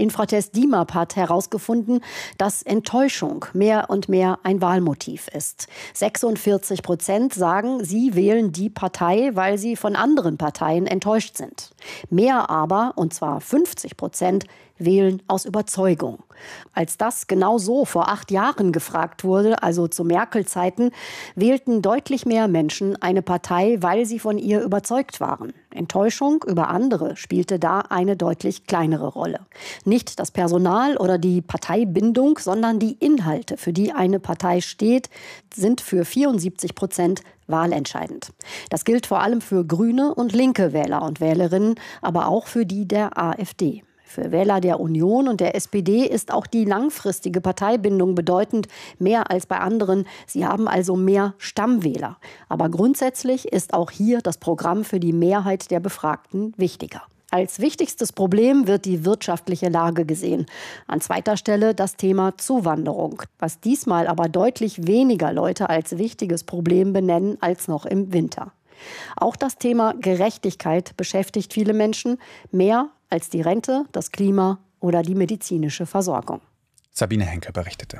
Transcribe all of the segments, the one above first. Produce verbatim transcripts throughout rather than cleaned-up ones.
Infratest DIMAP hat herausgefunden, dass Enttäuschung mehr und mehr ein Wahlmotiv ist. sechsundvierzig Prozent sagen, sie wählen die Partei, weil sie von anderen Parteien enttäuscht sind. Mehr aber, und zwar fünfzig Prozent, wählen aus Überzeugung. Als das genau so vor acht Jahren gefragt wurde, also zu Merkel-Zeiten, wählten deutlich mehr Menschen eine Partei, weil sie von ihr überzeugt waren. Enttäuschung über andere spielte da eine deutlich kleinere Rolle. Nicht das Personal oder die Parteibindung, sondern die Inhalte, für die eine Partei steht, sind für vierundsiebzig Prozent wahlentscheidend. Das gilt vor allem für grüne und linke Wähler und Wählerinnen, aber auch für die der AfD. Für Wähler der Union und der S P D ist auch die langfristige Parteibindung bedeutend, mehr als bei anderen. Sie haben also mehr Stammwähler. Aber grundsätzlich ist auch hier das Programm für die Mehrheit der Befragten wichtiger. Als wichtigstes Problem wird die wirtschaftliche Lage gesehen. An zweiter Stelle das Thema Zuwanderung, was diesmal aber deutlich weniger Leute als wichtiges Problem benennen als noch im Winter. Auch das Thema Gerechtigkeit beschäftigt viele Menschen mehr als die Rente, das Klima oder die medizinische Versorgung. Sabine Henke berichtete.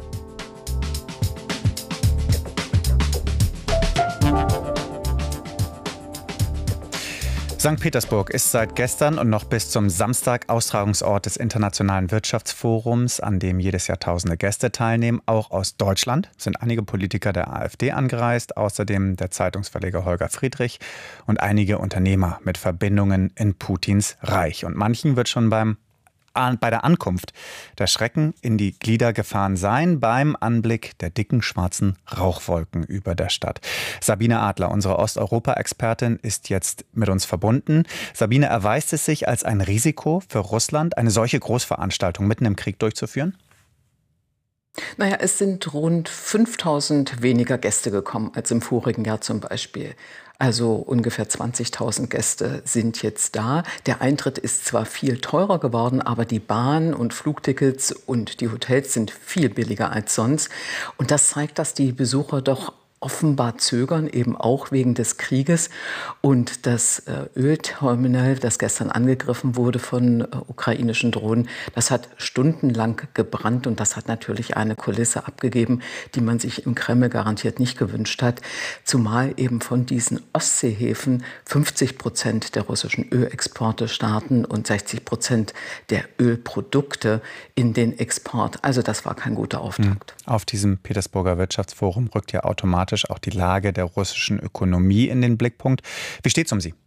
Sankt Petersburg ist seit gestern und noch bis zum Samstag Austragungsort des Internationalen Wirtschaftsforums, an dem jedes Jahr tausende Gäste teilnehmen. Auch aus Deutschland sind einige Politiker der AfD angereist, außerdem der Zeitungsverleger Holger Friedrich und einige Unternehmer mit Verbindungen in Putins Reich. Und manchen wird schon beim bei der Ankunft der Schrecken in die Glieder gefahren sein, beim Anblick der dicken schwarzen Rauchwolken über der Stadt. Sabine Adler, unsere Osteuropa-Expertin, ist jetzt mit uns verbunden. Sabine, erweist es sich als ein Risiko für Russland, eine solche Großveranstaltung mitten im Krieg durchzuführen? Naja, es sind rund fünftausend weniger Gäste gekommen als im vorigen Jahr zum Beispiel. Also ungefähr zwanzigtausend Gäste sind jetzt da. Der Eintritt ist zwar viel teurer geworden, aber die Bahn- und Flugtickets und die Hotels sind viel billiger als sonst. Und das zeigt, dass die Besucher doch offenbar zögern, eben auch wegen des Krieges. Und das äh, Ölterminal, das gestern angegriffen wurde von äh, ukrainischen Drohnen, das hat stundenlang gebrannt und das hat natürlich eine Kulisse abgegeben, die man sich im Kreml garantiert nicht gewünscht hat. Zumal eben von diesen Ostseehäfen fünfzig Prozent der russischen Ölexporte starten und sechzig Prozent der Ölprodukte in den Export. Also das war kein guter Auftakt. Auf diesem Petersburger Wirtschaftsforum rückt ja automatisch auch die Lage der russischen Ökonomie in den Blickpunkt. Wie steht es um sie?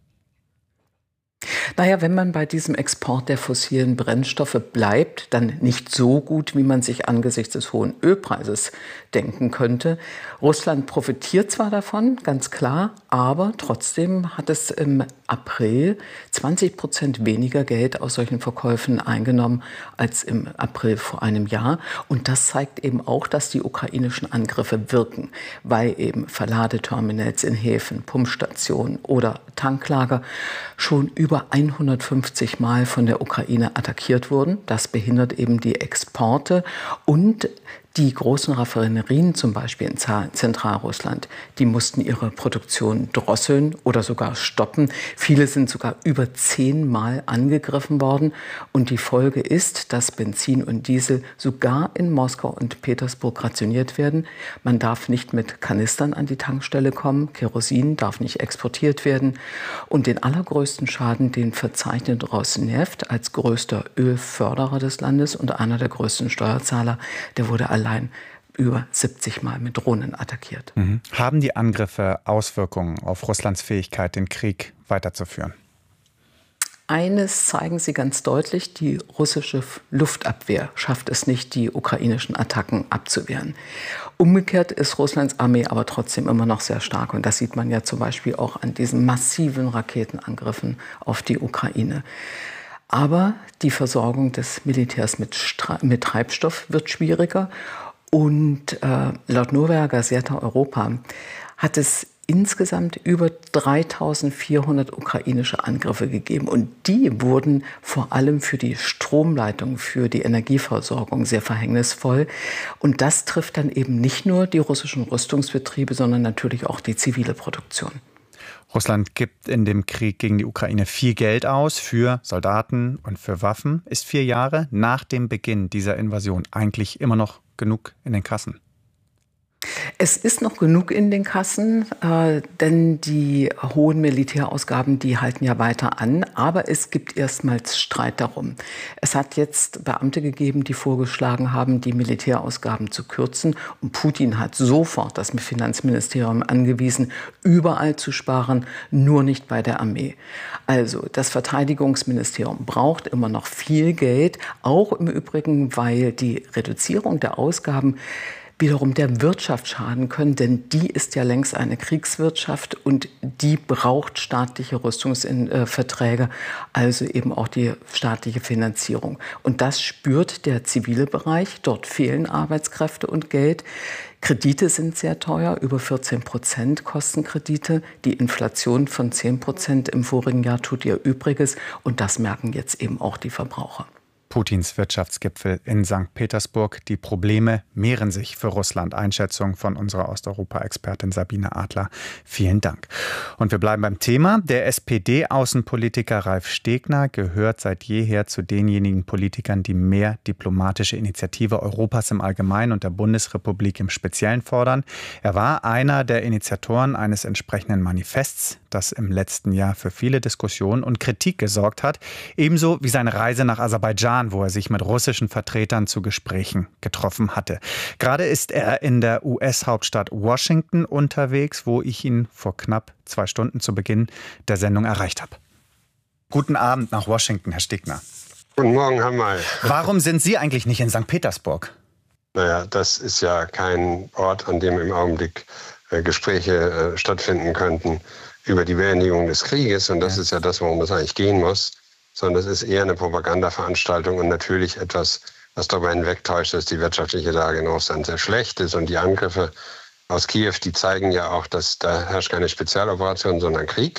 Naja, wenn man bei diesem Export der fossilen Brennstoffe bleibt, dann nicht so gut, wie man sich angesichts des hohen Ölpreises denken könnte. Russland profitiert zwar davon, ganz klar, aber trotzdem hat es im April zwanzig Prozent weniger Geld aus solchen Verkäufen eingenommen als im April vor einem Jahr. Und das zeigt eben auch, dass die ukrainischen Angriffe wirken, weil eben Verladeterminals in Häfen, Pumpstationen oder Tanklager schon über hundertfünfzig Mal von der Ukraine attackiert wurden. Das behindert eben die Exporte und die großen Raffinerien, zum Beispiel in Zentralrussland, die mussten ihre Produktion drosseln oder sogar stoppen. Viele sind sogar über zehnmal angegriffen worden. Und die Folge ist, dass Benzin und Diesel sogar in Moskau und Petersburg rationiert werden. Man darf nicht mit Kanistern an die Tankstelle kommen. Kerosin darf nicht exportiert werden. Und den allergrößten Schaden, den verzeichnet Rosneft als größter Ölförderer des Landes und einer der größten Steuerzahler, der wurde allein über siebzig Mal mit Drohnen attackiert. Mhm. Haben die Angriffe Auswirkungen auf Russlands Fähigkeit, den Krieg weiterzuführen? Eines zeigen sie ganz deutlich, die russische Luftabwehr schafft es nicht, die ukrainischen Attacken abzuwehren. Umgekehrt ist Russlands Armee aber trotzdem immer noch sehr stark. Und das sieht man ja zum Beispiel auch an diesen massiven Raketenangriffen auf die Ukraine. Aber die Versorgung des Militärs mit, Stra- mit Treibstoff wird schwieriger. Und äh, laut Novaya Gazeta Europa hat es insgesamt über dreitausendvierhundert ukrainische Angriffe gegeben. Und die wurden vor allem für die Stromleitung, für die Energieversorgung sehr verhängnisvoll. Und das trifft dann eben nicht nur die russischen Rüstungsbetriebe, sondern natürlich auch die zivile Produktion. Russland gibt in dem Krieg gegen die Ukraine viel Geld aus für Soldaten und für Waffen. Ist vier Jahre nach dem Beginn dieser Invasion eigentlich immer noch genug in den Kassen? Es ist noch genug in den Kassen, äh, denn die hohen Militärausgaben, die halten ja weiter an. Aber es gibt erstmals Streit darum. Es hat jetzt Beamte gegeben, die vorgeschlagen haben, die Militärausgaben zu kürzen. Und Putin hat sofort das Finanzministerium angewiesen, überall zu sparen, nur nicht bei der Armee. Also das Verteidigungsministerium braucht immer noch viel Geld, auch im Übrigen, weil die Reduzierung der Ausgaben wiederum der Wirtschaft schaden können, denn die ist ja längst eine Kriegswirtschaft und die braucht staatliche Rüstungsverträge, also eben auch die staatliche Finanzierung. Und das spürt der zivile Bereich. Dort fehlen Arbeitskräfte und Geld. Kredite sind sehr teuer, über vierzehn Prozent kosten Kredite. Die Inflation von zehn Prozent im vorigen Jahr tut ihr Übriges und das merken jetzt eben auch die Verbraucher. Putins Wirtschaftsgipfel in Sankt Petersburg. Die Probleme mehren sich für Russland. Einschätzung von unserer Osteuropa-Expertin Sabine Adler. Vielen Dank. Und wir bleiben beim Thema. Der S P D-Außenpolitiker Ralf Stegner gehört seit jeher zu denjenigen Politikern, die mehr diplomatische Initiative Europas im Allgemeinen und der Bundesrepublik im Speziellen fordern. Er war einer der Initiatoren eines entsprechenden Manifests, das im letzten Jahr für viele Diskussionen und Kritik gesorgt hat. Ebenso wie seine Reise nach Aserbaidschan, wo er sich mit russischen Vertretern zu Gesprächen getroffen hatte. Gerade ist er in der U S-Hauptstadt Washington unterwegs, wo ich ihn vor knapp zwei Stunden zu Beginn der Sendung erreicht habe. Guten Abend nach Washington, Herr Stegner. Guten Morgen, Herr May. Warum sind Sie eigentlich nicht in Sankt Petersburg? Naja, das ist ja kein Ort, an dem im Augenblick äh, Gespräche äh, stattfinden könnten über die Beendigung des Krieges. Und das ja. ist ja das, worum es eigentlich gehen muss. Sondern es ist eher eine Propagandaveranstaltung und natürlich etwas, was darüber hinwegtäuscht, dass die wirtschaftliche Lage in Russland sehr schlecht ist. Und die Angriffe aus Kiew, die zeigen ja auch, dass da herrscht keine Spezialoperation, sondern Krieg.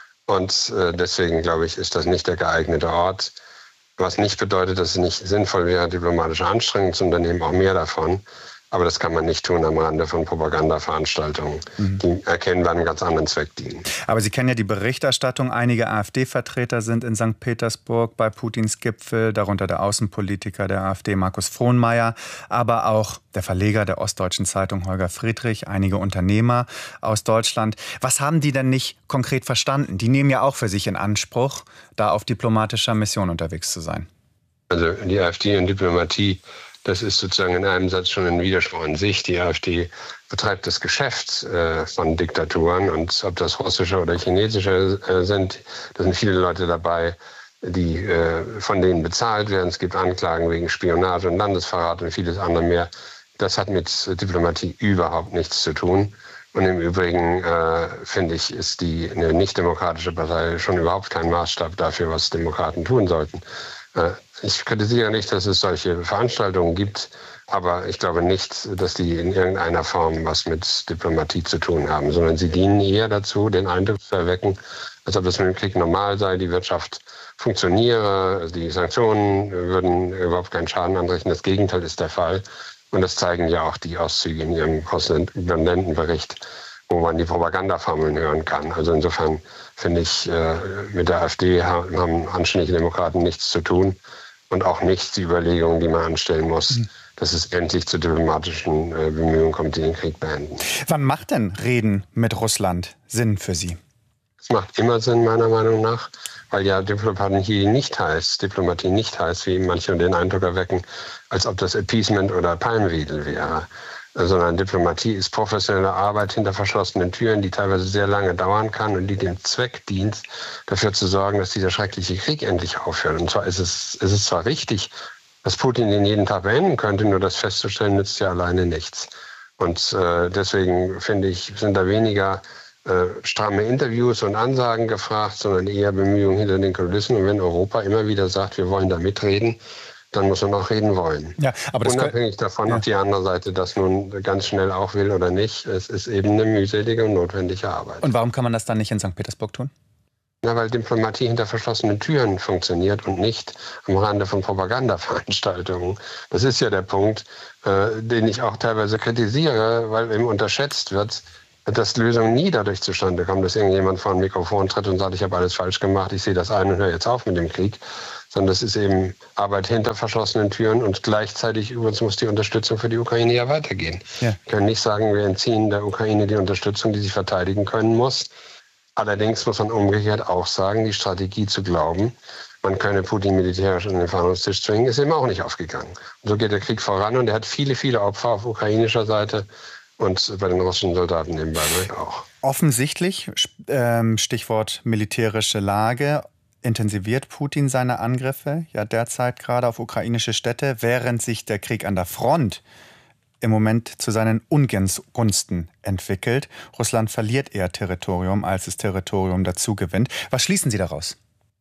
Und äh, deswegen, glaube ich, ist das nicht der geeignete Ort. Was nicht bedeutet, dass es nicht sinnvoll wäre, diplomatische Anstrengungen zu unternehmen, auch mehr davon. Aber das kann man nicht tun am Rande von Propagandaveranstaltungen, mhm. die erkennbar einen ganz anderen Zweck dienen. Aber Sie kennen ja die Berichterstattung. Einige AfD-Vertreter sind in Sankt Petersburg bei Putins Gipfel, darunter der Außenpolitiker der AfD Markus Frohnmayer, aber auch der Verleger der Ostdeutschen Zeitung Holger Friedrich, einige Unternehmer aus Deutschland. Was haben die denn nicht konkret verstanden? Die nehmen ja auch für sich in Anspruch, da auf diplomatischer Mission unterwegs zu sein. Also die AfD und Diplomatie, das ist sozusagen in einem Satz schon ein Widerspruch in sich. Die AfD betreibt das Geschäft äh, von Diktaturen und ob das russische oder chinesische äh, sind, da sind viele Leute dabei, die äh, von denen bezahlt werden. Es gibt Anklagen wegen Spionage und Landesverrat und vieles andere mehr. Das hat mit Diplomatie überhaupt nichts zu tun. Und im Übrigen, äh, finde ich, ist die eine nicht-demokratische Partei schon überhaupt kein Maßstab dafür, was Demokraten tun sollten. Äh, Ich kritisiere nicht, dass es solche Veranstaltungen gibt, aber ich glaube nicht, dass die in irgendeiner Form was mit Diplomatie zu tun haben, sondern sie dienen eher dazu, den Eindruck zu erwecken, als ob das mit dem Krieg normal sei, die Wirtschaft funktioniere, die Sanktionen würden überhaupt keinen Schaden anrichten. Das Gegenteil ist der Fall und das zeigen ja auch die Auszüge in ihrem Korrespondentenbericht, wo man die Propagandaformeln hören kann. Also insofern finde ich, mit der AfD haben anständige Demokraten nichts zu tun. Und auch nicht die Überlegungen, die man anstellen muss, mhm. dass es endlich zu diplomatischen äh, Bemühungen kommt, die den Krieg beenden. Wann macht denn Reden mit Russland Sinn für Sie? Es macht immer Sinn, meiner Meinung nach, weil ja Diplomatie nicht heißt, Diplomatie nicht heißt, wie manche den Eindruck erwecken, als ob das Appeasement oder Palmwedel wäre. Sondern Diplomatie ist professionelle Arbeit hinter verschlossenen Türen, die teilweise sehr lange dauern kann und die dem Zweck dient, dafür zu sorgen, dass dieser schreckliche Krieg endlich aufhört. Und zwar ist es, ist es zwar richtig, dass Putin den jeden Tag beenden könnte, nur das festzustellen nützt ja alleine nichts. Und äh, deswegen finde ich, sind da weniger äh, stramme Interviews und Ansagen gefragt, sondern eher Bemühungen hinter den Kulissen. Und wenn Europa immer wieder sagt, wir wollen da mitreden, dann muss man auch reden wollen. Ja, aber das Unabhängig davon, ja. ob die andere Seite das nun ganz schnell auch will oder nicht, es ist eben eine mühselige und notwendige Arbeit. Und warum kann man das dann nicht in Sankt Petersburg tun? Na, weil Diplomatie hinter verschlossenen Türen funktioniert und nicht am Rande von Propagandaveranstaltungen. Das ist ja der Punkt, äh, den ich auch teilweise kritisiere, weil eben unterschätzt wird, dass Lösungen nie dadurch zustande kommen, dass irgendjemand vor ein Mikrofon tritt und sagt, ich habe alles falsch gemacht, ich sehe das ein und höre jetzt auf mit dem Krieg. Sondern das ist eben Arbeit hinter verschlossenen Türen und gleichzeitig übrigens muss die Unterstützung für die Ukraine ja weitergehen. Ja. Wir können nicht sagen, wir entziehen der Ukraine die Unterstützung, die sie verteidigen können muss. Allerdings muss man umgekehrt auch sagen, die Strategie zu glauben, man könne Putin militärisch an den Verhandlungstisch zwingen, ist eben auch nicht aufgegangen. Und so geht der Krieg voran und er hat viele, viele Opfer auf ukrainischer Seite und bei den russischen Soldaten nebenbei auch. Offensichtlich, Stichwort militärische Lage, intensiviert Putin seine Angriffe ja derzeit gerade auf ukrainische Städte, während sich der Krieg an der Front im Moment zu seinen Ungunsten entwickelt. Russland verliert eher Territorium, als es Territorium dazu gewinnt. Was schließen Sie daraus?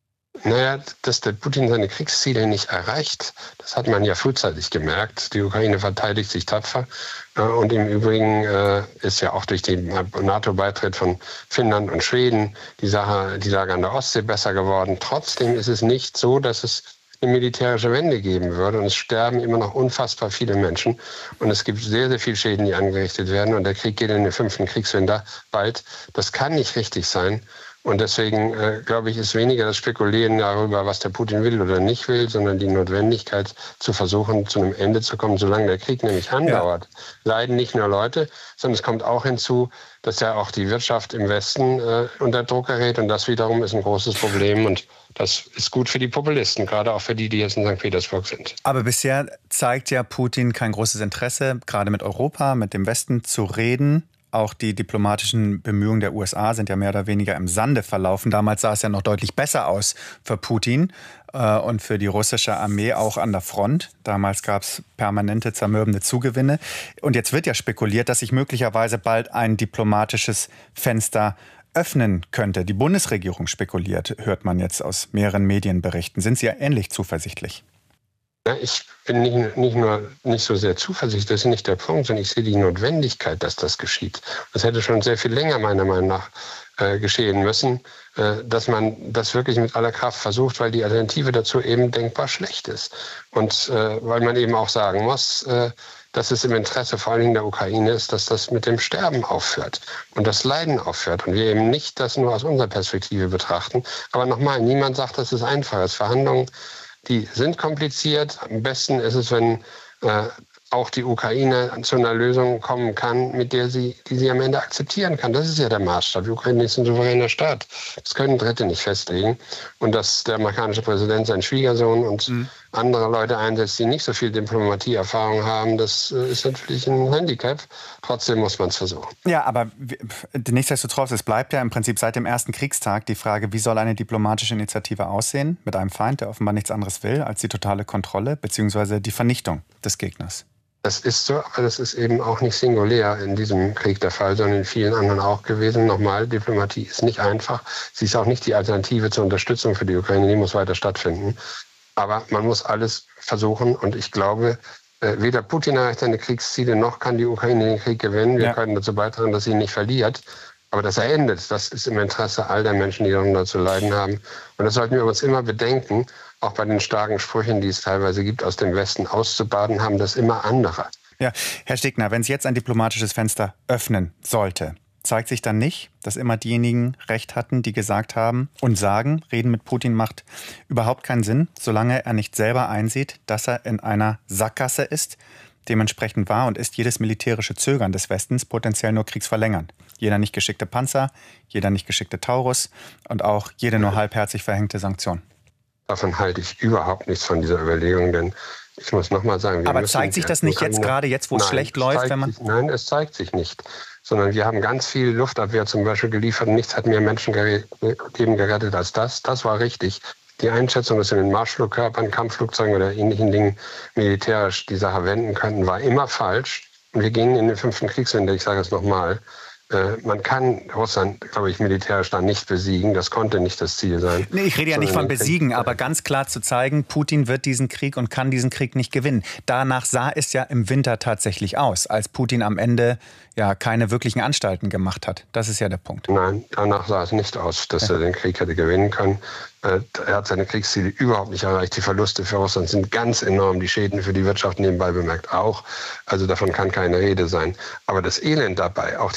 Naja, dass der Putin seine Kriegsziele nicht erreicht, das hat man ja frühzeitig gemerkt. Die Ukraine verteidigt sich tapfer. Und im Übrigen ist ja auch durch den NATO-Beitritt von Finnland und Schweden die Sache, die Lage an der Ostsee besser geworden. Trotzdem ist es nicht so, dass es eine militärische Wende geben würde. Und es sterben immer noch unfassbar viele Menschen. Und es gibt sehr, sehr viele Schäden, die angerichtet werden. Und der Krieg geht in den fünften Kriegswinter bald. Das kann nicht richtig sein. Und deswegen, äh, glaube ich, ist weniger das Spekulieren darüber, was der Putin will oder nicht will, sondern die Notwendigkeit zu versuchen, zu einem Ende zu kommen. Solange der Krieg nämlich andauert, ja. leiden nicht nur Leute, sondern es kommt auch hinzu, dass ja auch die Wirtschaft im Westen äh, unter Druck gerät. Und das wiederum ist ein großes Problem. Und das ist gut für die Populisten, gerade auch für die, die jetzt in Sankt Petersburg sind. Aber bisher zeigt ja Putin kein großes Interesse, gerade mit Europa, mit dem Westen zu reden. Auch die diplomatischen Bemühungen der U S A sind ja mehr oder weniger im Sande verlaufen. Damals sah es ja noch deutlich besser aus für Putin äh, und für die russische Armee auch an der Front. Damals gab es permanente zermürbende Zugewinne. Und jetzt wird ja spekuliert, dass sich möglicherweise bald ein diplomatisches Fenster öffnen könnte. Die Bundesregierung spekuliert, hört man jetzt aus mehreren Medienberichten. Sind Sie ja ähnlich zuversichtlich? Ja, ich bin nicht, nicht nur nicht so sehr zuversichtlich, das ist nicht der Punkt, sondern ich sehe die Notwendigkeit, dass das geschieht. Das hätte schon sehr viel länger meiner Meinung nach äh, geschehen müssen, äh, dass man das wirklich mit aller Kraft versucht, weil die Alternative dazu eben denkbar schlecht ist. Und äh, weil man eben auch sagen muss, äh, dass es im Interesse vor allen Dingen der Ukraine ist, dass das mit dem Sterben aufhört und das Leiden aufhört. Und wir eben nicht das nur aus unserer Perspektive betrachten. Aber nochmal, niemand sagt, dass es einfach ist. Verhandlungen, die sind kompliziert. Am besten ist es, wenn äh, auch die Ukraine zu einer Lösung kommen kann, mit der sie, die sie am Ende akzeptieren kann. Das ist ja der Maßstab. Die Ukraine ist ein souveräner Staat. Das können Dritte nicht festlegen. Und dass der amerikanische Präsident seinen Schwiegersohn und mhm. andere Leute einsetzt, die nicht so viel Diplomatieerfahrung haben, das ist natürlich ein Handicap. Trotzdem muss man es versuchen. Ja, aber nichtsdestotrotz, es bleibt ja im Prinzip seit dem ersten Kriegstag die Frage, wie soll eine diplomatische Initiative aussehen mit einem Feind, der offenbar nichts anderes will als die totale Kontrolle bzw. die Vernichtung des Gegners. Das ist so, aber das ist eben auch nicht singulär in diesem Krieg der Fall, sondern in vielen anderen auch gewesen. Nochmal, Diplomatie ist nicht einfach. Sie ist auch nicht die Alternative zur Unterstützung für die Ukraine, die muss weiter stattfinden. Aber man muss alles versuchen und ich glaube, weder Putin erreicht seine Kriegsziele, noch kann die Ukraine den Krieg gewinnen. Wir ja. können dazu beitragen, dass sie ihn nicht verliert. Aber dass er endet, das ist im Interesse all der Menschen, die darunter zu leiden haben. Und das sollten wir uns immer bedenken, auch bei den starken Sprüchen, die es teilweise gibt, aus dem Westen auszubaden, haben das immer andere. Ja, Herr Stegner, wenn es jetzt ein diplomatisches Fenster öffnen sollte, zeigt sich dann nicht, dass immer diejenigen Recht hatten, die gesagt haben und sagen, Reden mit Putin macht überhaupt keinen Sinn, solange er nicht selber einsieht, dass er in einer Sackgasse ist. Dementsprechend war und ist jedes militärische Zögern des Westens potenziell nur kriegsverlängernd. Jeder nicht geschickte Panzer, jeder nicht geschickte Taurus und auch jede nur halbherzig verhängte Sanktion. Davon halte ich überhaupt nichts von dieser Überlegung, denn ich muss noch mal sagen... Wir Aber zeigt sich das nicht jetzt gerade, jetzt wo es schlecht läuft? Wenn man sich, nein, es zeigt sich nicht. Sondern wir haben ganz viel Luftabwehr zum Beispiel geliefert. Nichts hat mehr Menschenleben gerettet als das. Das war richtig. Die Einschätzung, dass wir mit Marschflugkörpern, Kampfflugzeugen oder ähnlichen Dingen militärisch die Sache wenden könnten, war immer falsch. Und wir gingen in den fünften Kriegswinter, ich sage es nochmal, äh, man kann Russland, glaube ich, militärisch dann nicht besiegen. Das konnte nicht das Ziel sein. Nee, ich rede ja nicht von besiegen, aber ganz klar zu zeigen, Putin wird diesen Krieg und kann diesen Krieg nicht gewinnen. Danach sah es ja im Winter tatsächlich aus, als Putin am Ende ja keine wirklichen Anstalten gemacht hat. Das ist ja der Punkt. Nein, danach sah es nicht aus, dass ja. er den Krieg hätte gewinnen können. Er hat seine Kriegsziele überhaupt nicht erreicht. Die Verluste für Russland sind ganz enorm. Die Schäden für die Wirtschaft nebenbei bemerkt auch. Also davon kann keine Rede sein. Aber das Elend dabei, auch dieser Stellung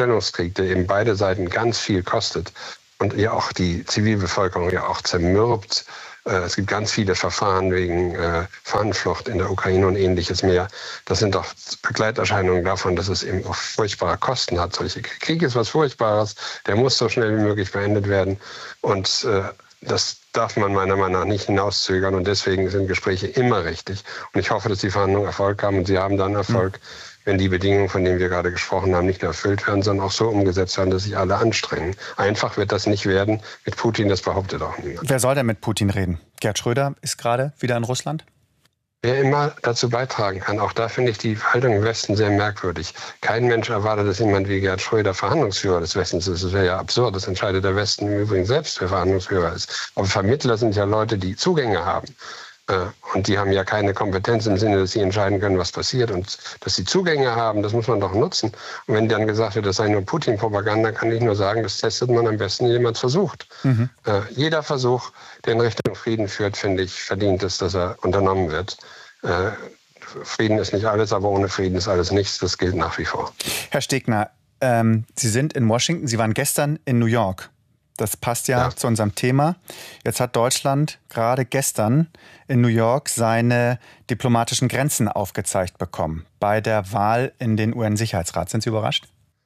Stellungskrieg, der eben beide Seiten ganz viel kostet und ja auch die Zivilbevölkerung ja auch zermürbt. Es gibt ganz viele Verfahren wegen äh, Fahnenflucht in der Ukraine und Ähnliches mehr. Das sind doch Begleiterscheinungen davon, dass es eben auch furchtbare Kosten hat. Solche Krieg ist was Furchtbares, der muss so schnell wie möglich beendet werden. Und äh, das darf man meiner Meinung nach nicht hinauszögern. Und deswegen sind Gespräche immer richtig. Und ich hoffe, dass die Verhandlungen Erfolg haben. Und sie haben dann Erfolg, mhm. wenn die Bedingungen, von denen wir gerade gesprochen haben, nicht nur erfüllt werden, sondern auch so umgesetzt werden, dass sich alle anstrengen. Einfach wird das nicht werden mit Putin, das behauptet auch niemand. Wer soll denn mit Putin reden? Gerd Schröder ist gerade wieder in Russland? Wer immer dazu beitragen kann, auch da finde ich die Haltung im Westen sehr merkwürdig. Kein Mensch erwartet, dass jemand wie Gerd Schröder Verhandlungsführer des Westens ist. Das wäre ja absurd. Das entscheidet der Westen im Übrigen selbst, wer Verhandlungsführer ist. Aber Vermittler sind ja Leute, die Zugänge haben. Und die haben ja keine Kompetenz im Sinne, dass sie entscheiden können, was passiert. Und dass sie Zugänge haben, das muss man doch nutzen. Und wenn dann gesagt wird, das sei nur Putin-Propaganda, kann ich nur sagen, das testet man am besten, indem man es versucht. Mhm. Äh, jeder Versuch, der in Richtung Frieden führt, finde ich, verdient es, dass er unternommen wird. Äh, Frieden ist nicht alles, aber ohne Frieden ist alles nichts. Das gilt nach wie vor. Herr Stegner, ähm, Sie sind in Washington, Sie waren gestern in New York. Das passt ja, ja zu unserem Thema. Jetzt hat Deutschland gerade gestern in New York seine diplomatischen Grenzen aufgezeigt bekommen bei der Wahl in den U N-Sicherheitsrat. Sind Sie überrascht?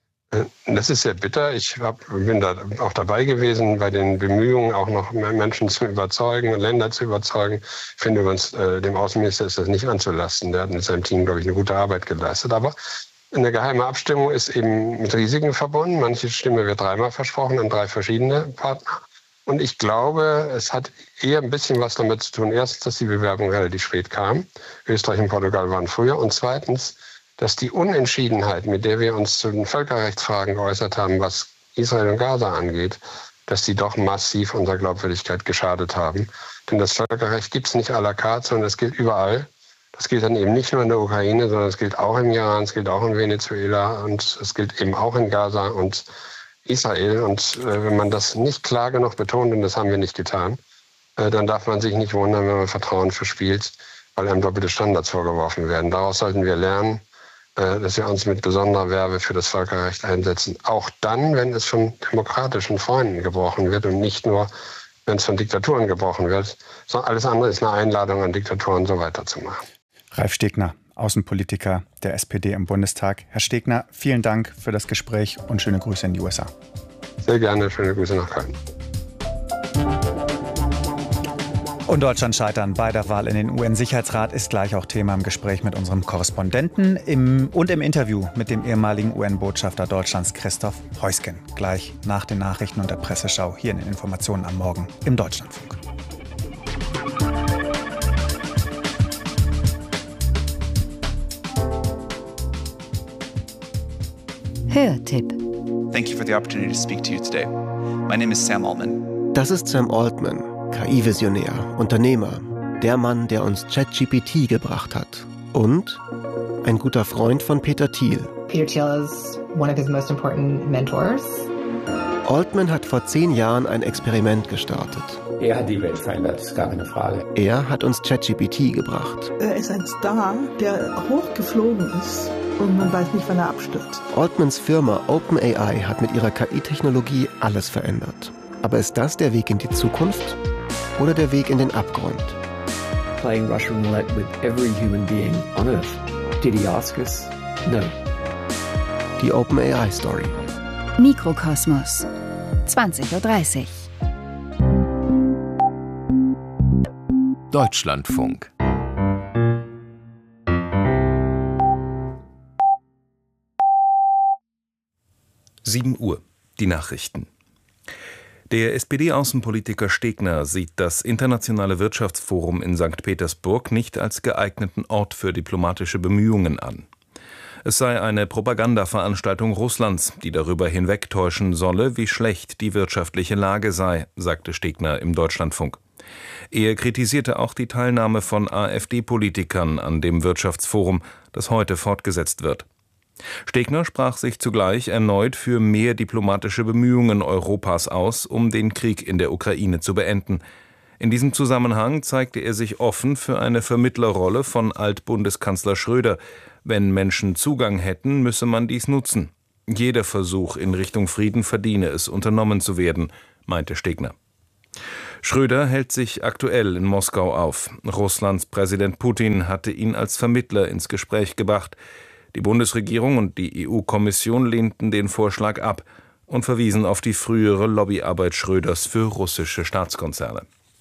Das ist sehr bitter. Ich hab, bin da auch dabei gewesen bei den Bemühungen, auch noch mehr Menschen zu überzeugen und Länder zu überzeugen. Ich finde übrigens, äh, dem Außenminister ist das nicht anzulasten. Der hat mit seinem Team, glaube ich, eine gute Arbeit geleistet. Aber eine geheime Abstimmung ist eben mit Risiken verbunden. Manche Stimme wird dreimal versprochen an drei verschiedene Partner. Und ich glaube, es hat eher ein bisschen was damit zu tun. Erstens, dass die Bewerbung relativ spät kam. Österreich und Portugal waren früher. Und zweitens, dass die Unentschiedenheit, mit der wir uns zu den Völkerrechtsfragen geäußert haben, was Israel und Gaza angeht, dass die doch massiv unserer Glaubwürdigkeit geschadet haben. Denn das Völkerrecht gibt es nicht à la carte, sondern es gilt überall. Das gilt dann eben nicht nur in der Ukraine, sondern es gilt auch im Iran, es gilt auch in Venezuela und es gilt eben auch in Gaza und Israel. Und äh, wenn man das nicht klar genug betont, und das haben wir nicht getan, äh, dann darf man sich nicht wundern, wenn man Vertrauen verspielt, weil einem doppelte Standards vorgeworfen werden. Daraus sollten wir lernen, äh, dass wir uns mit besonderer Werbe für das Völkerrecht einsetzen. Auch dann, wenn es von demokratischen Freunden gebrochen wird und nicht nur, wenn es von Diktaturen gebrochen wird. Sondern alles andere ist eine Einladung an Diktaturen, so weiterzumachen. Ralf Stegner, Außenpolitiker der S P D im Bundestag. Herr Stegner, vielen Dank für das Gespräch und schöne Grüße in die U S A. Sehr gerne, schöne Grüße nach Köln. Und Deutschland scheitern bei der Wahl in den U N-Sicherheitsrat ist gleich auch Thema im Gespräch mit unserem Korrespondenten im, und im Interview mit dem ehemaligen U N-Botschafter Deutschlands Christoph Heusgen. Gleich nach den Nachrichten und der Presseschau hier in den Informationen am Morgen im Deutschlandfunk. Hörtipp. Thank you for the opportunity to speak to you today. My name is Sam Altman. Das ist Sam Altman, K I-Visionär, Unternehmer, der Mann, der uns ChatGPT gebracht hat. Und ein guter Freund von Peter Thiel. Peter Thiel is one of his most important mentors. Altman hat vor zehn Jahren ein Experiment gestartet. Er hat die Welt verändert, ist gar keine Frage. Er hat uns ChatGPT gebracht. Er ist ein Star, der hochgeflogen ist und man weiß nicht, wann er abstürzt. Altmans Firma OpenAI hat mit ihrer K I-Technologie alles verändert. Aber ist das der Weg in die Zukunft oder der Weg in den Abgrund? Playing Russian roulette with every human being on Earth. Did he ask us? No. Die OpenAI-Story. Mikrokosmos, zwanzig Uhr dreißig. Deutschlandfunk. sieben Uhr. Die Nachrichten. Der S P D-Außenpolitiker Stegner sieht das Internationale Wirtschaftsforum in Sankt Petersburg nicht als geeigneten Ort für diplomatische Bemühungen an. Es sei eine Propagandaveranstaltung Russlands, die darüber hinwegtäuschen solle, wie schlecht die wirtschaftliche Lage sei, sagte Stegner im Deutschlandfunk. Er kritisierte auch die Teilnahme von AfD-Politikern an dem Wirtschaftsforum, das heute fortgesetzt wird. Stegner sprach sich zugleich erneut für mehr diplomatische Bemühungen Europas aus, um den Krieg in der Ukraine zu beenden. In diesem Zusammenhang zeigte er sich offen für eine Vermittlerrolle von Altbundeskanzler Schröder. Wenn Menschen Zugang hätten, müsse man dies nutzen. Jeder Versuch in Richtung Frieden verdiene es, unternommen zu werden, meinte Stegner. Schröder hält sich aktuell in Moskau auf. Russlands Präsident Putin hatte ihn als Vermittler ins Gespräch gebracht. Die Bundesregierung und die E U-Kommission lehnten den Vorschlag ab und verwiesen auf die frühere Lobbyarbeit Schröders für russische Staatskonzerne.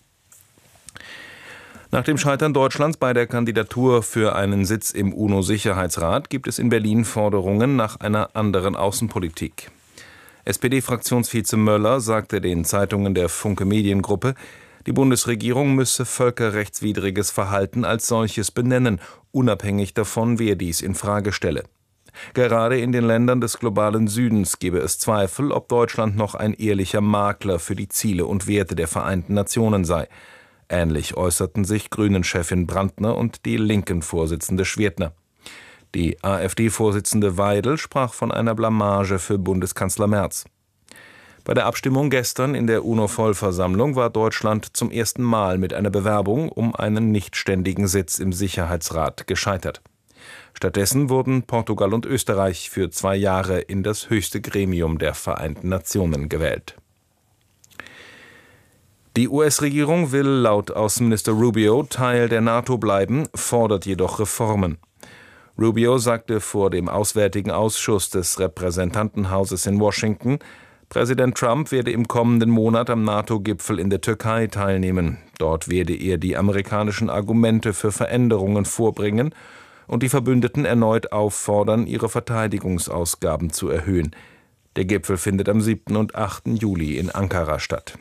Nach dem Scheitern Deutschlands bei der Kandidatur für einen Sitz im UNO-Sicherheitsrat gibt es in Berlin Forderungen nach einer anderen Außenpolitik. S P D-Fraktionsvize Möller sagte den Zeitungen der Funke Mediengruppe, die Bundesregierung müsse völkerrechtswidriges Verhalten als solches benennen, unabhängig davon, wer dies in Frage stelle. Gerade in den Ländern des globalen Südens gebe es Zweifel, ob Deutschland noch ein ehrlicher Makler für die Ziele und Werte der Vereinten Nationen sei. Ähnlich äußerten sich Grünen-Chefin Brandner und die Linken-Vorsitzende Schwertner. Die AfD-Vorsitzende Weidel sprach von einer Blamage für Bundeskanzler Merz. Bei der Abstimmung gestern in der UNO-Vollversammlung war Deutschland zum ersten Mal mit einer Bewerbung um einen nichtständigen Sitz im Sicherheitsrat gescheitert. Stattdessen wurden Portugal und Österreich für zwei Jahre in das höchste Gremium der Vereinten Nationen gewählt. Die U S-Regierung will laut Außenminister Rubio Teil der NATO bleiben, fordert jedoch Reformen. Rubio sagte vor dem Auswärtigen Ausschuss des Repräsentantenhauses in Washington, Präsident Trump werde im kommenden Monat am NATO-Gipfel in der Türkei teilnehmen. Dort werde er die amerikanischen Argumente für Veränderungen vorbringen und die Verbündeten erneut auffordern, ihre Verteidigungsausgaben zu erhöhen. Der Gipfel findet am siebten und achten Juli in Ankara statt.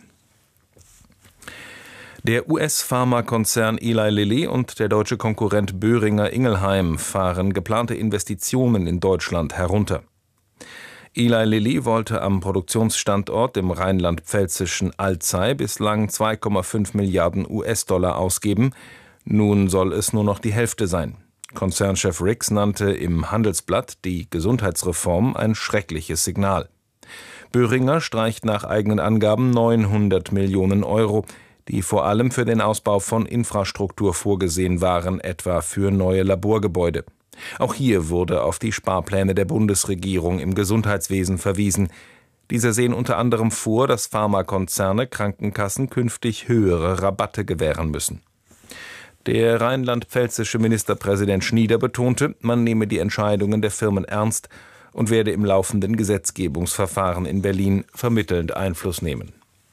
Der U S-Pharmakonzern Eli Lilly und der deutsche Konkurrent Boehringer Ingelheim fahren geplante Investitionen in Deutschland herunter. Eli Lilly wollte am Produktionsstandort im rheinland-pfälzischen Alzey bislang zwei Komma fünf Milliarden U S-Dollar ausgeben. Nun soll es nur noch die Hälfte sein. Konzernchef Rix nannte im Handelsblatt die Gesundheitsreform ein schreckliches Signal. Boehringer streicht nach eigenen Angaben neunhundert Millionen Euro, die vor allem für den Ausbau von Infrastruktur vorgesehen waren, etwa für neue Laborgebäude. Auch hier wurde auf die Sparpläne der Bundesregierung im Gesundheitswesen verwiesen. Diese sehen unter anderem vor, dass Pharmakonzerne Krankenkassen künftig höhere Rabatte gewähren müssen. Der rheinland-pfälzische Ministerpräsident Schnieder betonte, man nehme die Entscheidungen der Firmen ernst und werde im laufenden Gesetzgebungsverfahren in Berlin vermittelnd Einfluss nehmen.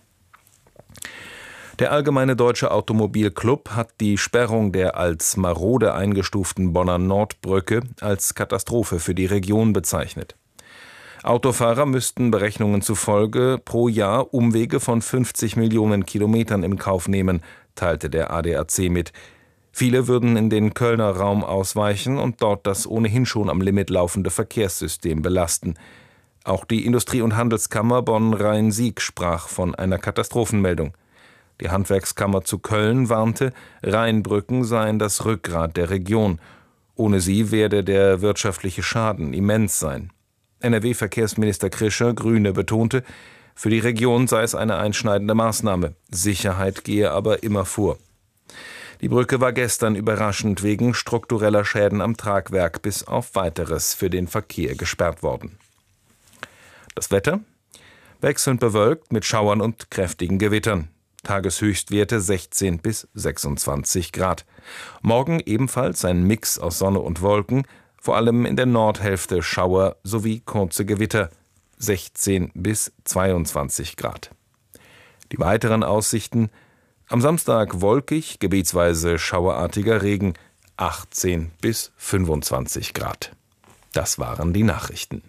Der Allgemeine Deutsche Automobilclub hat die Sperrung der als marode eingestuften Bonner Nordbrücke als Katastrophe für die Region bezeichnet. Autofahrer müssten Berechnungen zufolge pro Jahr Umwege von fünfzig Millionen Kilometern in Kauf nehmen, teilte der A D A C mit. Viele würden in den Kölner Raum ausweichen und dort das ohnehin schon am Limit laufende Verkehrssystem belasten. Auch die Industrie- und Handelskammer Bonn-Rhein-Sieg sprach von einer Katastrophenmeldung. Die Handwerkskammer zu Köln warnte, Rheinbrücken seien das Rückgrat der Region. Ohne sie werde der wirtschaftliche Schaden immens sein. N R W-Verkehrsminister Krischer, Grüne, betonte, für die Region sei es eine einschneidende Maßnahme. Sicherheit gehe aber immer vor. Die Brücke war gestern überraschend wegen struktureller Schäden am Tragwerk bis auf Weiteres für den Verkehr gesperrt worden. Das Wetter? Wechselnd bewölkt mit Schauern und kräftigen Gewittern. Tageshöchstwerte sechzehn bis sechsundzwanzig Grad. Morgen ebenfalls ein Mix aus Sonne und Wolken, vor allem in der Nordhälfte Schauer sowie kurze Gewitter, sechzehn bis zweiundzwanzig Grad. Die weiteren Aussichten: am Samstag wolkig, gebietsweise schauerartiger Regen, achtzehn bis fünfundzwanzig Grad. Das waren die Nachrichten.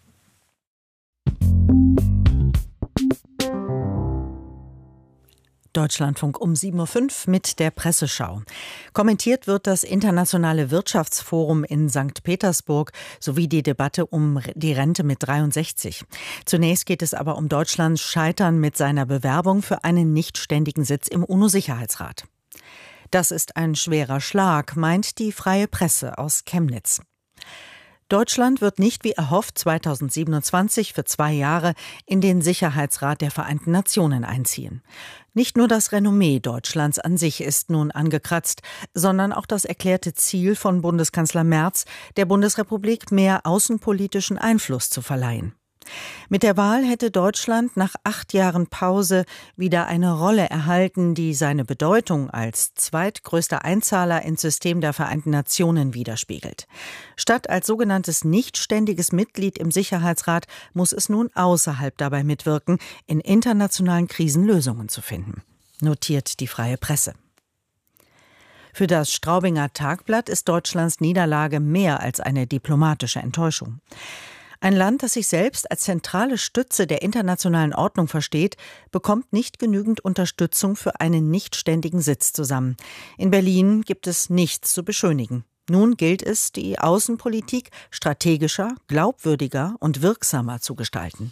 Deutschlandfunk um sieben Uhr fünf mit der Presseschau. Kommentiert wird das Internationale Wirtschaftsforum in Sankt Petersburg sowie die Debatte um die Rente mit dreiundsechzig. Zunächst geht es aber um Deutschlands Scheitern mit seiner Bewerbung für einen nichtständigen Sitz im UNO-Sicherheitsrat. Das ist ein schwerer Schlag, meint die Freie Presse aus Chemnitz. Deutschland wird nicht wie erhofft zweitausendsiebenundzwanzig für zwei Jahre in den Sicherheitsrat der Vereinten Nationen einziehen. Nicht nur das Renommee Deutschlands an sich ist nun angekratzt, sondern auch das erklärte Ziel von Bundeskanzler Merz, der Bundesrepublik mehr außenpolitischen Einfluss zu verleihen. Mit der Wahl hätte Deutschland nach acht Jahren Pause wieder eine Rolle erhalten, die seine Bedeutung als zweitgrößter Einzahler ins System der Vereinten Nationen widerspiegelt. Statt als sogenanntes nichtständiges Mitglied im Sicherheitsrat muss es nun außerhalb dabei mitwirken, in internationalen Krisen Lösungen zu finden, notiert die Freie Presse. Für das Straubinger Tagblatt ist Deutschlands Niederlage mehr als eine diplomatische Enttäuschung. Ein Land, das sich selbst als zentrale Stütze der internationalen Ordnung versteht, bekommt nicht genügend Unterstützung für einen nichtständigen Sitz zusammen. In Berlin gibt es nichts zu beschönigen. Nun gilt es, die Außenpolitik strategischer, glaubwürdiger und wirksamer zu gestalten.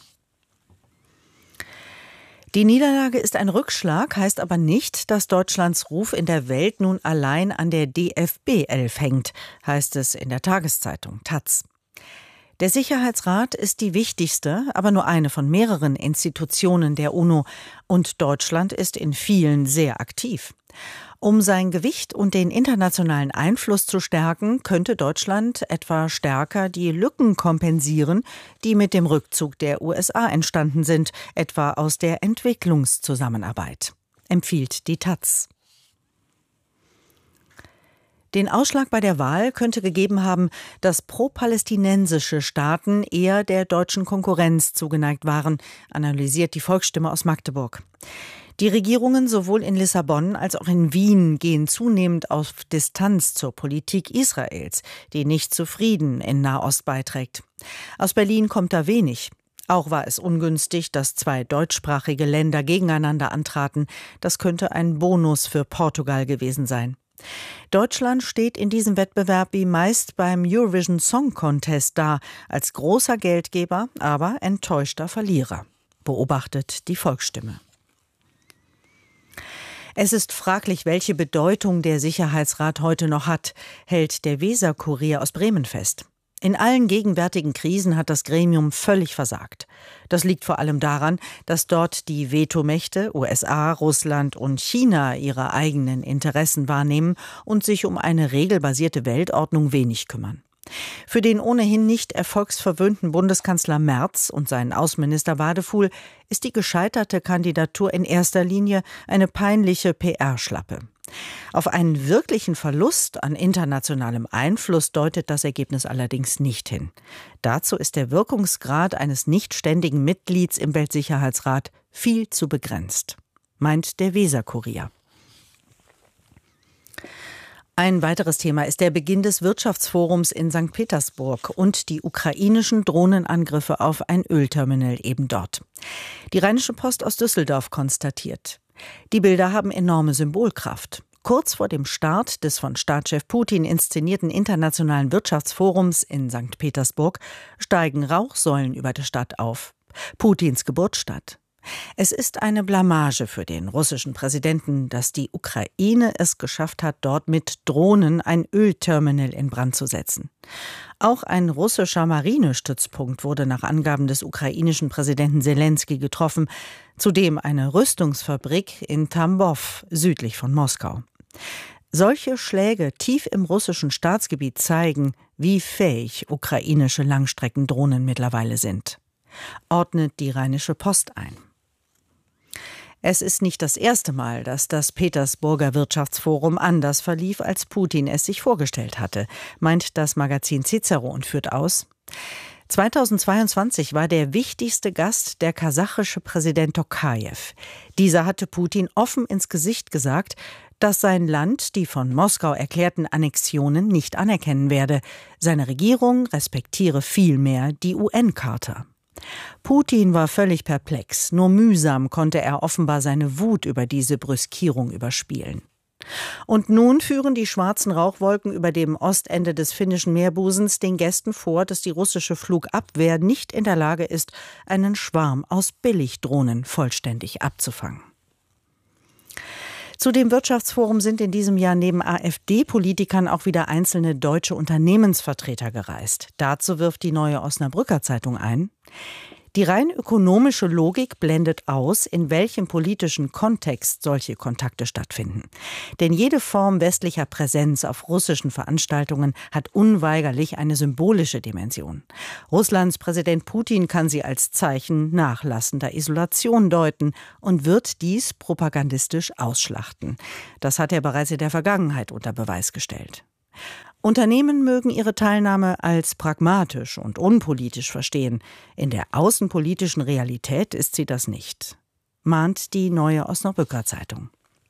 Die Niederlage ist ein Rückschlag, heißt aber nicht, dass Deutschlands Ruf in der Welt nun allein an der D F B elf hängt, heißt es in der Tageszeitung Taz. Der Sicherheitsrat ist die wichtigste, aber nur eine von mehreren Institutionen der UNO und Deutschland ist in vielen sehr aktiv. Um sein Gewicht und den internationalen Einfluss zu stärken, könnte Deutschland etwa stärker die Lücken kompensieren, die mit dem Rückzug der U S A entstanden sind, etwa aus der Entwicklungszusammenarbeit, empfiehlt die Taz. Den Ausschlag bei der Wahl könnte gegeben haben, dass pro-palästinensische Staaten eher der deutschen Konkurrenz zugeneigt waren, analysiert die Volksstimme aus Magdeburg. Die Regierungen sowohl in Lissabon als auch in Wien gehen zunehmend auf Distanz zur Politik Israels, die nicht zu Frieden in Nahost beiträgt. Aus Berlin kommt da wenig. Auch war es ungünstig, dass zwei deutschsprachige Länder gegeneinander antraten. Das könnte ein Bonus für Portugal gewesen sein. Deutschland steht in diesem Wettbewerb wie meist beim Eurovision Song Contest da, als großer Geldgeber, aber enttäuschter Verlierer, beobachtet die Volksstimme. Es ist fraglich, welche Bedeutung der Sicherheitsrat heute noch hat, hält der Weser-Kurier aus Bremen fest. In allen gegenwärtigen Krisen hat das Gremium völlig versagt. Das liegt vor allem daran, dass dort die Vetomächte U S A, Russland und China ihre eigenen Interessen wahrnehmen und sich um eine regelbasierte Weltordnung wenig kümmern. Für den ohnehin nicht erfolgsverwöhnten Bundeskanzler Merz und seinen Außenminister Wadefuhl ist die gescheiterte Kandidatur in erster Linie eine peinliche P R-Schlappe. Auf einen wirklichen Verlust an internationalem Einfluss deutet das Ergebnis allerdings nicht hin. Dazu ist der Wirkungsgrad eines nichtständigen Mitglieds im Weltsicherheitsrat viel zu begrenzt, meint der Weser-Kurier. Ein weiteres Thema ist der Beginn des Wirtschaftsforums in Sankt Petersburg und die ukrainischen Drohnenangriffe auf ein Ölterminal eben dort. Die Rheinische Post aus Düsseldorf konstatiert: Die Bilder haben enorme Symbolkraft. Kurz vor dem Start des von Staatschef Putin inszenierten Internationalen Wirtschaftsforums in Sankt Petersburg steigen Rauchsäulen über der Stadt auf. Putins Geburtsstadt. Es ist eine Blamage für den russischen Präsidenten, dass die Ukraine es geschafft hat, dort mit Drohnen ein Ölterminal in Brand zu setzen. Auch ein russischer Marinestützpunkt wurde nach Angaben des ukrainischen Präsidenten Selenskyj getroffen, zudem eine Rüstungsfabrik in Tambov, südlich von Moskau. Solche Schläge tief im russischen Staatsgebiet zeigen, wie fähig ukrainische Langstreckendrohnen mittlerweile sind, ordnet die Rheinische Post ein. Es ist nicht das erste Mal, dass das Petersburger Wirtschaftsforum anders verlief, als Putin es sich vorgestellt hatte, meint das Magazin Cicero und führt aus: zweitausendzweiundzwanzig war der wichtigste Gast der kasachische Präsident Tokajew. Dieser hatte Putin offen ins Gesicht gesagt, dass sein Land die von Moskau erklärten Annexionen nicht anerkennen werde. Seine Regierung respektiere vielmehr die U N-Charta. Putin war völlig perplex. Nur mühsam konnte er offenbar seine Wut über diese Brüskierung überspielen. Und nun führen die schwarzen Rauchwolken über dem Ostende des finnischen Meerbusens den Gästen vor, dass die russische Flugabwehr nicht in der Lage ist, einen Schwarm aus Billigdrohnen vollständig abzufangen. Zu dem Wirtschaftsforum sind in diesem Jahr neben AfD-Politikern auch wieder einzelne deutsche Unternehmensvertreter gereist. Dazu wirft die Neue Osnabrücker Zeitung ein: Die rein ökonomische Logik blendet aus, in welchem politischen Kontext solche Kontakte stattfinden. Denn jede Form westlicher Präsenz auf russischen Veranstaltungen hat unweigerlich eine symbolische Dimension. Russlands Präsident Putin kann sie als Zeichen nachlassender Isolation deuten und wird dies propagandistisch ausschlachten. Das hat er bereits in der Vergangenheit unter Beweis gestellt. Unternehmen mögen ihre Teilnahme als pragmatisch und unpolitisch verstehen. In der außenpolitischen Realität ist sie das nicht, mahnt die Neue Osnabrücker Zeitung.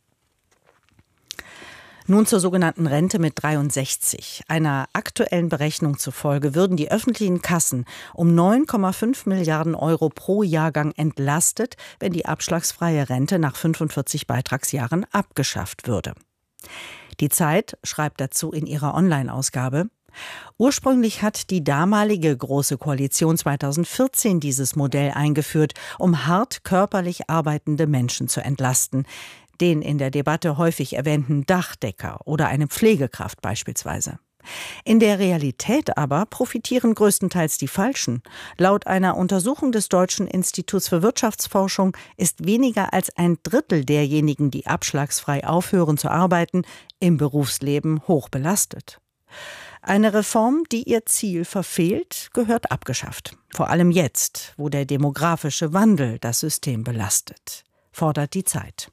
Nun zur sogenannten Rente mit dreiundsechzig. Einer aktuellen Berechnung zufolge würden die öffentlichen Kassen um neun Komma fünf Milliarden Euro pro Jahrgang entlastet, wenn die abschlagsfreie Rente nach fünfundvierzig Beitragsjahren abgeschafft würde. Die Zeit schreibt dazu in ihrer Online-Ausgabe: Ursprünglich hat die damalige Große Koalition zweitausendvierzehn dieses Modell eingeführt, um hart körperlich arbeitende Menschen zu entlasten. Den in der Debatte häufig erwähnten Dachdecker oder eine Pflegekraft beispielsweise. In der Realität aber profitieren größtenteils die Falschen. Laut einer Untersuchung des Deutschen Instituts für Wirtschaftsforschung ist weniger als ein Drittel derjenigen, die abschlagsfrei aufhören zu arbeiten, im Berufsleben hoch belastet. Eine Reform, die ihr Ziel verfehlt, gehört abgeschafft. Vor allem jetzt, wo der demografische Wandel das System belastet, fordert die Zeit.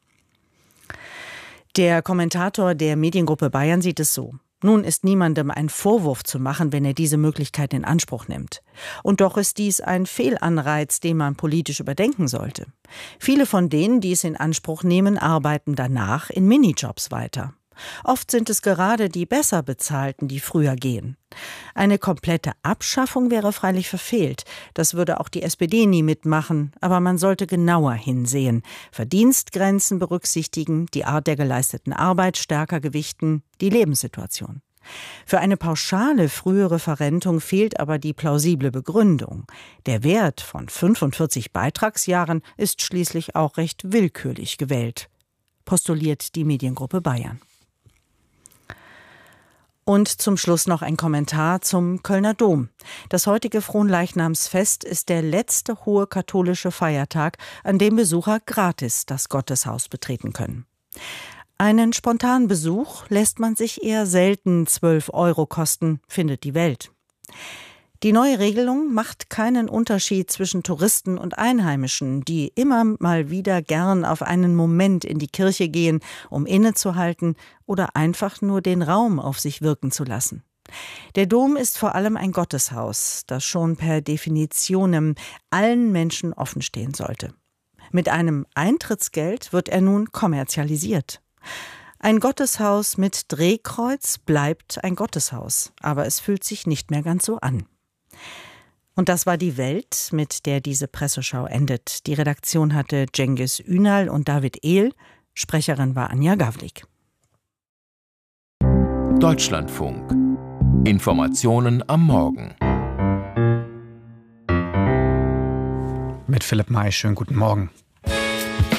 Der Kommentator der Mediengruppe Bayern sieht es so: Nun ist niemandem ein Vorwurf zu machen, wenn er diese Möglichkeit in Anspruch nimmt. Und doch ist dies ein Fehlanreiz, den man politisch überdenken sollte. Viele von denen, die es in Anspruch nehmen, arbeiten danach in Minijobs weiter. Oft sind es gerade die besser bezahlten, die früher gehen. Eine komplette Abschaffung wäre freilich verfehlt. Das würde auch die S P D nie mitmachen. Aber man sollte genauer hinsehen. Verdienstgrenzen berücksichtigen, die Art der geleisteten Arbeit stärker gewichten, die Lebenssituation. Für eine pauschale frühere Verrentung fehlt aber die plausible Begründung. Der Wert von fünfundvierzig Beitragsjahren ist schließlich auch recht willkürlich gewählt, postuliert die Mediengruppe Bayern. Und zum Schluss noch ein Kommentar zum Kölner Dom. Das heutige Fronleichnamsfest ist der letzte hohe katholische Feiertag, an dem Besucher gratis das Gotteshaus betreten können. Einen spontanen Besuch lässt man sich eher selten zwölf Euro kosten, findet die Welt. Die neue Regelung macht keinen Unterschied zwischen Touristen und Einheimischen, die immer mal wieder gern auf einen Moment in die Kirche gehen, um innezuhalten oder einfach nur den Raum auf sich wirken zu lassen. Der Dom ist vor allem ein Gotteshaus, das schon per Definitionem allen Menschen offen stehen sollte. Mit einem Eintrittsgeld wird er nun kommerzialisiert. Ein Gotteshaus mit Drehkreuz bleibt ein Gotteshaus, aber es fühlt sich nicht mehr ganz so an. Und das war die Welt, mit der diese Presseschau endet. Die Redaktion hatte Cengiz Ünal und David Ehl. Sprecherin war Anja Gawlik. Deutschlandfunk. Informationen am Morgen. Mit Philipp May, schönen guten Morgen.